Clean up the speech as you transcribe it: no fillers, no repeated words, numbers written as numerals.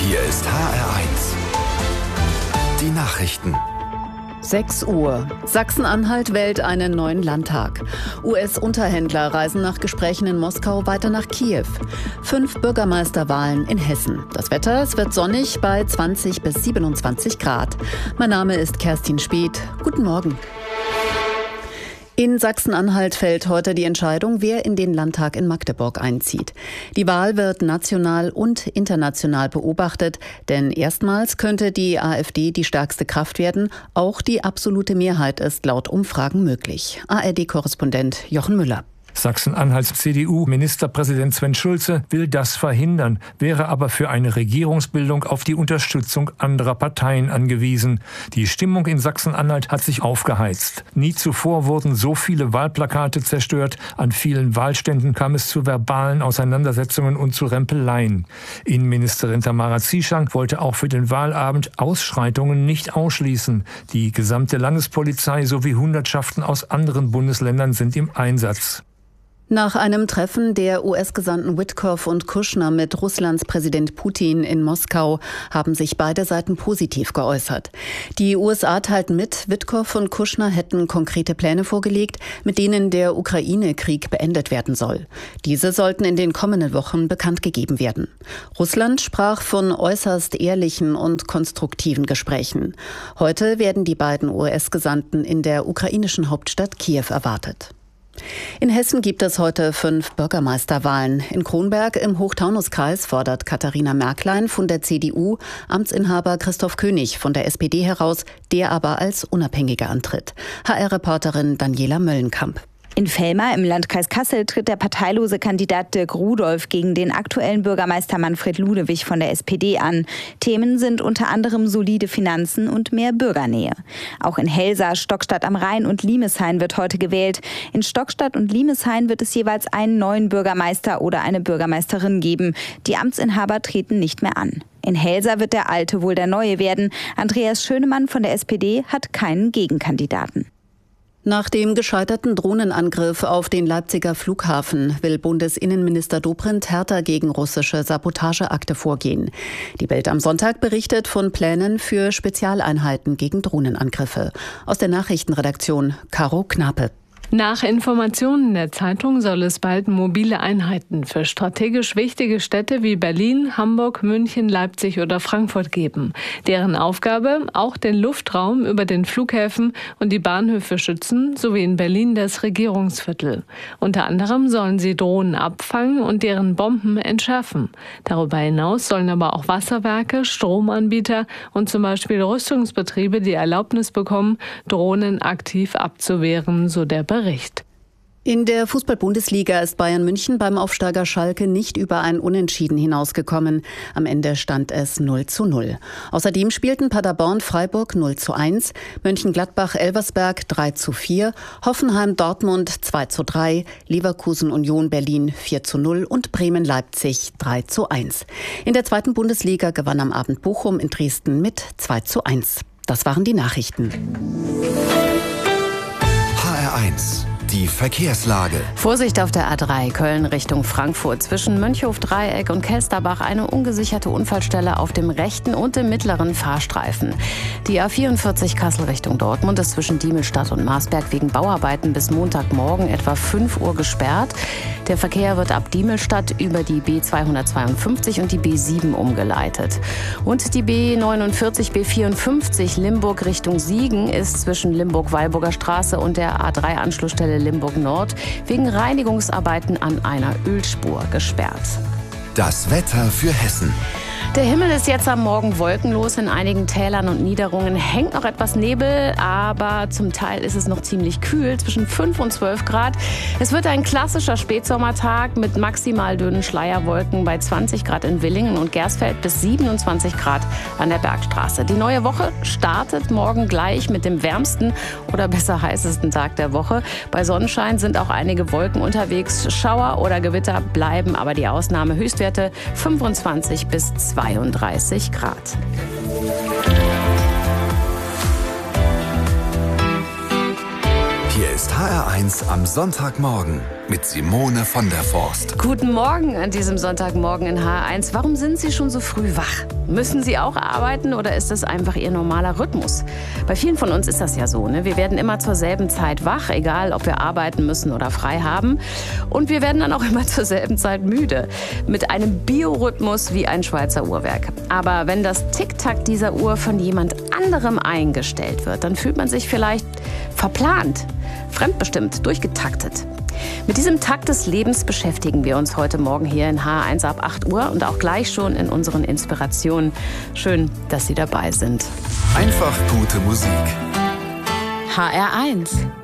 Hier ist HR1. Die Nachrichten. 6 Uhr. Sachsen-Anhalt wählt einen neuen Landtag. US-Unterhändler reisen nach Gesprächen in Moskau weiter nach Kiew. 5 Bürgermeisterwahlen in Hessen. Das Wetter, es wird sonnig bei 20 bis 27 Grad. Mein Name ist Kerstin Speth. Guten Morgen. In Sachsen-Anhalt fällt heute die Entscheidung, wer in den Landtag in Magdeburg einzieht. Die Wahl wird national und international beobachtet, denn erstmals könnte die AfD die stärkste Kraft werden. Auch die absolute Mehrheit ist laut Umfragen möglich. ARD-Korrespondent Jochen Müller. Sachsen-Anhalts CDU-Ministerpräsident Sven Schulze will das verhindern, wäre aber für eine Regierungsbildung auf die Unterstützung anderer Parteien angewiesen. Die Stimmung in Sachsen-Anhalt hat sich aufgeheizt. Nie zuvor wurden so viele Wahlplakate zerstört. An vielen Wahlständen kam es zu verbalen Auseinandersetzungen und zu Rempeleien. Innenministerin Tamara Zieschank wollte auch für den Wahlabend Ausschreitungen nicht ausschließen. Die gesamte Landespolizei sowie Hundertschaften aus anderen Bundesländern sind im Einsatz. Nach einem Treffen der US-Gesandten Witkoff und Kushner mit Russlands Präsident Putin in Moskau haben sich beide Seiten positiv geäußert. Die USA teilten mit, Witkoff und Kushner hätten konkrete Pläne vorgelegt, mit denen der Ukraine-Krieg beendet werden soll. Diese sollten in den kommenden Wochen bekannt gegeben werden. Russland sprach von äußerst ehrlichen und konstruktiven Gesprächen. Heute werden die beiden US-Gesandten in der ukrainischen Hauptstadt Kiew erwartet. In Hessen gibt es heute 5 Bürgermeisterwahlen. In Kronberg im Hochtaunuskreis fordert Katharina Märklein von der CDU Amtsinhaber Christoph König von der SPD heraus, der aber als Unabhängiger antritt. HR-Reporterin Daniela Möllenkamp. In Vellmar im Landkreis Kassel tritt der parteilose Kandidat Dirk Rudolph gegen den aktuellen Bürgermeister Manfred Ludewig von der SPD an. Themen sind unter anderem solide Finanzen und mehr Bürgernähe. Auch in Helsa, Stockstadt am Rhein und Limeshain wird heute gewählt. In Stockstadt und Limeshain wird es jeweils einen neuen Bürgermeister oder eine Bürgermeisterin geben. Die Amtsinhaber treten nicht mehr an. In Helsa wird der Alte wohl der Neue werden. Andreas Schönemann von der SPD hat keinen Gegenkandidaten. Nach dem gescheiterten Drohnenangriff auf den Leipziger Flughafen will Bundesinnenminister Dobrindt härter gegen russische Sabotageakte vorgehen. Die Bild am Sonntag berichtet von Plänen für Spezialeinheiten gegen Drohnenangriffe. Aus der Nachrichtenredaktion Caro Knape. Nach Informationen der Zeitung soll es bald mobile Einheiten für strategisch wichtige Städte wie Berlin, Hamburg, München, Leipzig oder Frankfurt geben. Deren Aufgabe, auch den Luftraum über den Flughäfen und die Bahnhöfe schützen, sowie in Berlin das Regierungsviertel. Unter anderem sollen sie Drohnen abfangen und deren Bomben entschärfen. Darüber hinaus sollen aber auch Wasserwerke, Stromanbieter und zum Beispiel Rüstungsbetriebe die Erlaubnis bekommen, Drohnen aktiv abzuwehren, so der Bericht. In der Fußball-Bundesliga ist Bayern München beim Aufsteiger Schalke nicht über ein Unentschieden hinausgekommen. Am Ende stand es 0:0. Außerdem spielten Paderborn Freiburg 0:1, Mönchengladbach Elversberg 3:4, Hoffenheim Dortmund 2:3, Leverkusen Union Berlin 4:0 und Bremen Leipzig 3:1. In der zweiten Bundesliga gewann am Abend Bochum in Dresden mit 2:1. Das waren die Nachrichten. HR1. Die Verkehrslage. Vorsicht auf der A3 Köln Richtung Frankfurt. Zwischen Mönchhof-Dreieck und Kelsterbach eine ungesicherte Unfallstelle auf dem rechten und dem mittleren Fahrstreifen. Die A44 Kassel Richtung Dortmund ist zwischen Diemelstadt und Marsberg wegen Bauarbeiten bis Montagmorgen etwa 5 Uhr gesperrt. Der Verkehr wird ab Diemelstadt über die B252 und die B7 umgeleitet. Und die B49, B54 Limburg Richtung Siegen ist zwischen Limburg-Weilburger Straße und der A3-Anschlussstelle Limburg Nord wegen Reinigungsarbeiten an einer Ölspur gesperrt. Das Wetter für Hessen. Der Himmel ist jetzt am Morgen wolkenlos. In einigen Tälern und Niederungen hängt noch etwas Nebel, aber zum Teil ist es noch ziemlich kühl, zwischen 5 und 12 Grad. Es wird ein klassischer Spätsommertag mit maximal dünnen Schleierwolken bei 20 Grad in Villingen und Gersfeld bis 27 Grad an der Bergstraße. Die neue Woche startet morgen gleich mit dem wärmsten oder besser heißesten Tag der Woche. Bei Sonnenschein sind auch einige Wolken unterwegs. Schauer oder Gewitter bleiben aber die Ausnahme. Höchstwerte 25 bis 32 Grad. Hier ist HR1 am Sonntagmorgen mit Simone von der Forst. Guten Morgen an diesem Sonntagmorgen in H1. Warum sind Sie schon so früh wach? Müssen Sie auch arbeiten oder ist das einfach Ihr normaler Rhythmus? Bei vielen von uns ist das ja so, ne? Wir werden immer zur selben Zeit wach, egal ob wir arbeiten müssen oder frei haben. Und wir werden dann auch immer zur selben Zeit müde. Mit einem Biorhythmus wie ein Schweizer Uhrwerk. Aber wenn das Tick-Tack dieser Uhr von jemand anderem eingestellt wird, dann fühlt man sich vielleicht verplant, fremdbestimmt, durchgetaktet. Mit diesem Takt des Lebens beschäftigen wir uns heute Morgen hier in H1 ab 8 Uhr und auch gleich schon in unseren Inspirationen. Schön, dass Sie dabei sind. Einfach gute Musik. HR1